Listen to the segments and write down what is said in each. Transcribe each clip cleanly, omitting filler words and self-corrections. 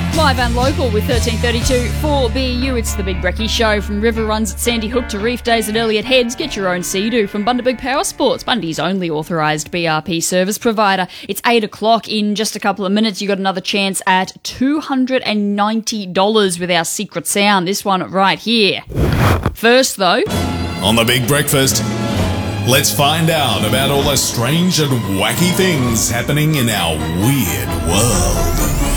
Live and local with 1332 4BU. It's the Big Brekkie Show. From river runs at Sandy Hook to reef days at Elliott Heads. Get your own Sea-Doo from Bundaberg Power Sports, Bundy's only authorised BRP service provider. It's 8 o'clock. In just a couple of minutes, you got another chance at $290 with our secret sound. This one right here. First, though, on the Big Breakfast, let's find out about all the strange and wacky things happening in our weird world.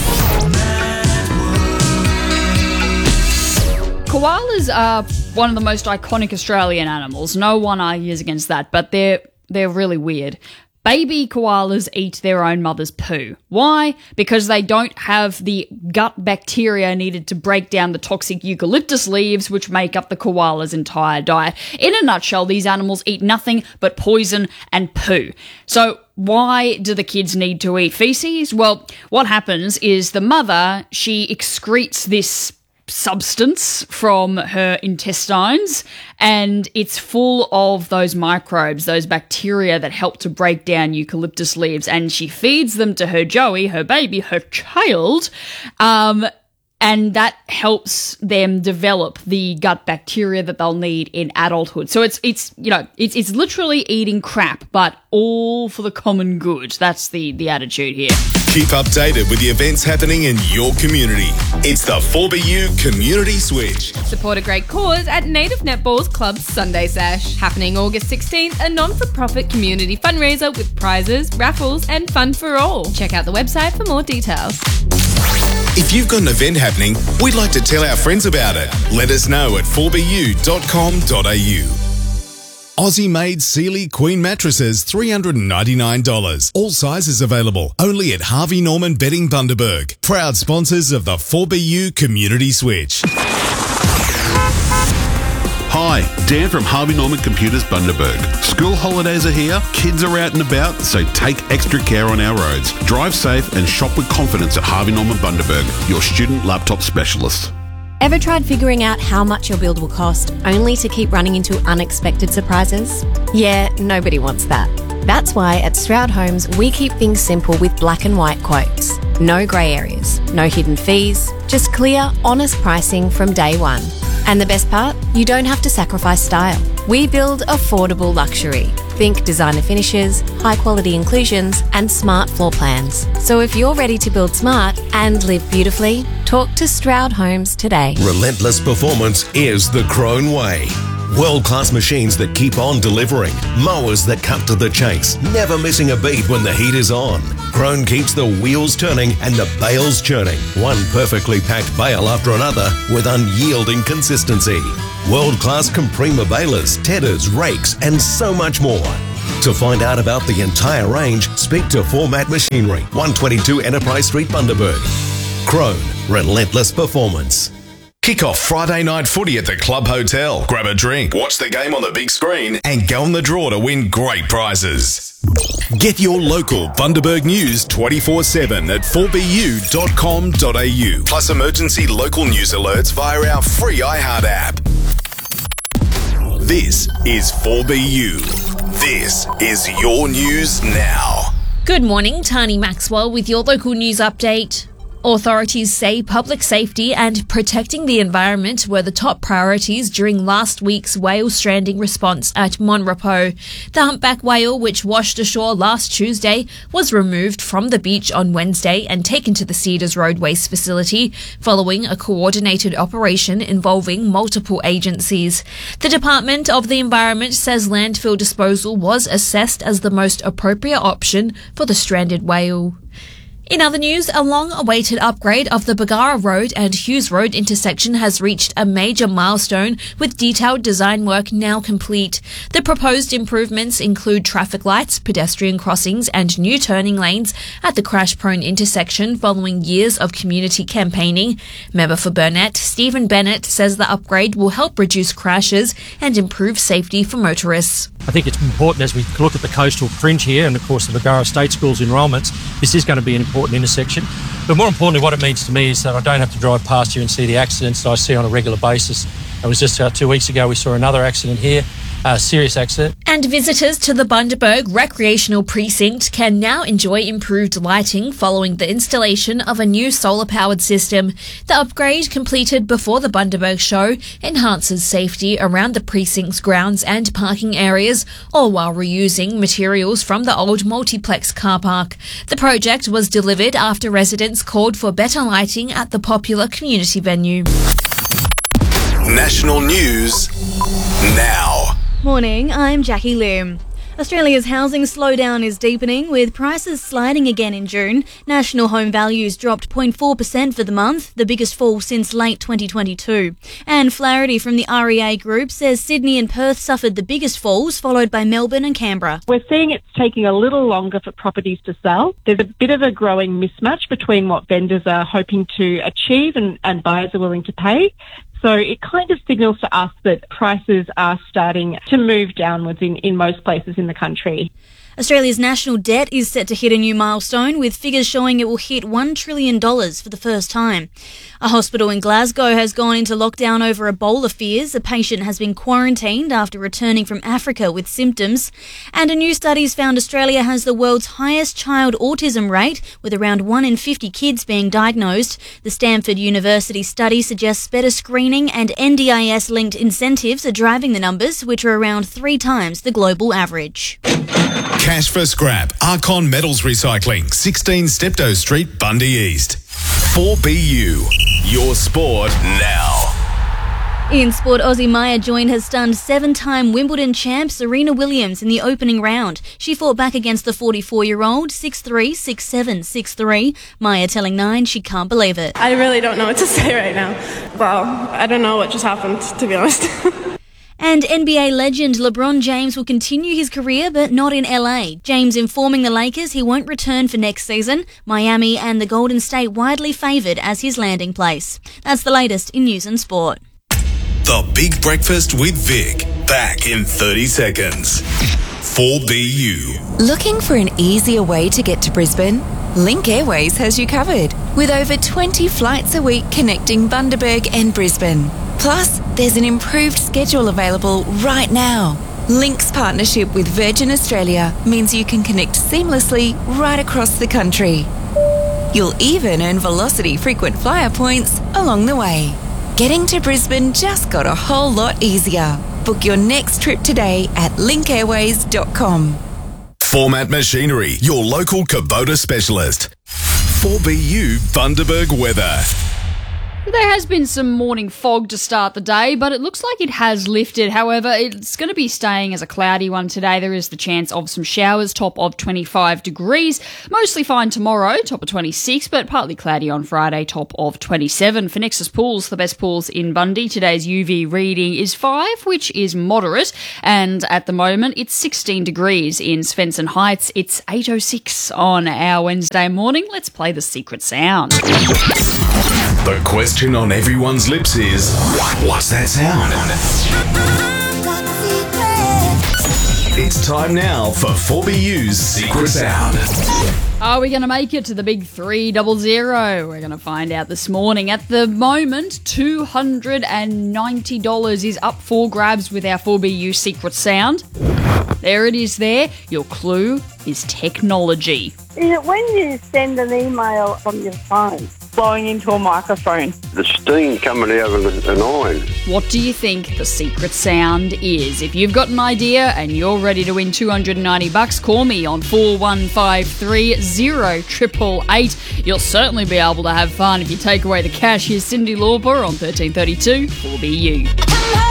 Koalas are one of the most iconic Australian animals. No one argues against that, but they're really weird. Baby koalas eat their own mother's poo. Why? Because they don't have the gut bacteria needed to break down the toxic eucalyptus leaves which make up the koala's entire diet. In a nutshell, these animals eat nothing but poison and poo. So why do the kids need to eat feces? Well, what happens is the mother, she excretes this substance from her intestines, and it's full of those microbes, those bacteria that help to break down eucalyptus leaves, and she feeds them to her Joey, her baby, her child, and that helps them develop the gut bacteria that they'll need in adulthood. So it's literally eating crap, but all for the common good. That's the attitude here. Keep updated with the events happening in your community. It's the 4BU Community Switch. Support a great cause at Native Netball's Club's Sunday Sash. Happening August 16th, a non-for-profit community fundraiser with prizes, raffles and fun for all. Check out the website for more details. If you've got an event happening, we'd like to tell our friends about it. Let us know at 4bu.com.au. Aussie-made Sealy Queen mattresses, $399. All sizes available. Only at Harvey Norman Bedding Bundaberg. Proud sponsors of the 4BU Community Switch. Hi, Dan from Harvey Norman Computers Bundaberg. School holidays are here, kids are out and about, so take extra care on our roads. Drive safe and shop with confidence at Harvey Norman Bundaberg, your student laptop specialist. Ever tried figuring out how much your build will cost, only to keep running into unexpected surprises? Yeah, nobody wants that. That's why at Stroud Homes, we keep things simple with black and white quotes. No grey areas, no hidden fees, just clear, honest pricing from day one. And the best part? You don't have to sacrifice style. We build affordable luxury. Think designer finishes, high quality inclusions, and smart floor plans. So if you're ready to build smart and live beautifully, talk to Stroud Homes today. Relentless performance is the Crone way. World-class machines that keep on delivering. Mowers that cut to the chase, never missing a beat when the heat is on. Crone keeps the wheels turning and the bales churning. One perfectly packed bale after another with unyielding consistency. World-class Comprima balers, tedders, rakes, and so much more. To find out about the entire range, speak to Format Machinery, 122 Enterprise Street, Bundaberg. Crone, relentless performance. Kick off Friday night footy at the Club Hotel. Grab a drink, watch the game on the big screen, and go on the draw to win great prizes. Get your local Bundaberg news 24/7 at 4bu.com.au. Plus emergency local news alerts via our free iHeart app. This is 4BU. This is your news now. Good morning, Tani Maxwell with your local news update. Authorities say public safety and protecting the environment were the top priorities during last week's whale stranding response at Monrepo. The humpback whale, which washed ashore last Tuesday, was removed from the beach on Wednesday and taken to the Cedars Road Waste Facility following a coordinated operation involving multiple agencies. The Department of the Environment says landfill disposal was assessed as the most appropriate option for the stranded whale. In other news, a long-awaited upgrade of the Bargara Road and Hughes Road intersection has reached a major milestone with detailed design work now complete. The proposed improvements include traffic lights, pedestrian crossings and new turning lanes at the crash-prone intersection following years of community campaigning. Member for Burnett, Stephen Bennett, says the upgrade will help reduce crashes and improve safety for motorists. I think it's important as we look at the coastal fringe here and of course the Bargara State School's enrolments, this is going to be an important intersection. But more importantly, what it means to me is that I don't have to drive past here and see the accidents that I see on a regular basis. It was just 2 weeks ago we saw another accident here. serious accident. And visitors to the Bundaberg Recreational Precinct can now enjoy improved lighting following the installation of a new solar-powered system. The upgrade, completed before the Bundaberg show, enhances safety around the precinct's grounds and parking areas, all while reusing materials from the old multiplex car park. The project was delivered after residents called for better lighting at the popular community venue. National news now. Morning, I'm Jackie Lim. Australia's housing slowdown is deepening, with prices sliding again in June. National home values dropped 0.4% for the month, the biggest fall since late 2022. Anne Flaherty from the REA Group says Sydney and Perth suffered the biggest falls, followed by Melbourne and Canberra. We're seeing it's taking a little longer for properties to sell. There's a bit of a growing mismatch between what vendors are hoping to achieve and buyers are willing to pay. So it kind of signals to us that prices are starting to move downwards in most places in the country. Australia's national debt is set to hit a new milestone, with figures showing it will hit $1 trillion for the first time. A hospital in Glasgow has gone into lockdown over Ebola fears. A patient has been quarantined after returning from Africa with symptoms. And a new study's found Australia has the world's highest child autism rate, with around 1 in 50 kids being diagnosed. The Stanford University study suggests better screening and NDIS-linked incentives are driving the numbers, which are around 3 times the global average. Cash for scrap. Archon Metals Recycling, 16 Steptoe Street, Bundy East. 4BU. Your sport now. In sport, Aussie Maya Join has stunned 7-time Wimbledon champ Serena Williams in the opening round. She fought back against the 44-year-old, 6-3, 6-7, 6-3. Maya telling Nine she can't believe it. I really don't know what to say right now. Wow, I don't know what just happened, to be honest. And NBA legend LeBron James will continue his career, but not in LA. James informing the Lakers he won't return for next season. Miami and the Golden State widely favoured as his landing place. That's the latest in news and sport. The Big Breakfast with Vic. Back in 30 seconds. 4BU. Looking for an easier way to get to Brisbane? Link Airways has you covered, with over 20 flights a week connecting Bundaberg and Brisbane. Plus, there's an improved schedule available right now. Link's partnership with Virgin Australia means you can connect seamlessly right across the country. You'll even earn Velocity frequent flyer points along the way. Getting to Brisbane just got a whole lot easier. Book your next trip today at linkairways.com. Format Machinery, your local Kubota specialist. 4BU Bundaberg weather. There has been some morning fog to start the day, but it looks like it has lifted. However, it's going to be staying as a cloudy one today. There is the chance of some showers, top of 25 degrees. Mostly fine tomorrow, top of 26, but partly cloudy on Friday, top of 27. For Nexus Pools, the best pools in Bundy, today's UV reading is 5, which is moderate. And at the moment, it's 16 degrees in Svensson Heights. It's 8:06 on our Wednesday morning. Let's play the secret sound. The question on everyone's lips is, what's that sound? It's time now for 4BU's Secret Sound. Are we going to make it to the big 300? We're going to find out this morning. At the moment, $290 is up for grabs with our 4BU Secret Sound. There it is there. Your clue is technology. Is it when you send an email from your phone? Blowing into a microphone. The steam coming out of an iron. What do you think the secret sound is? If you've got an idea and you're ready to win $290, call me on 41530888. You'll certainly be able to have fun if you take away the cash. Here's Cyndi Lauper on 1332 4BU.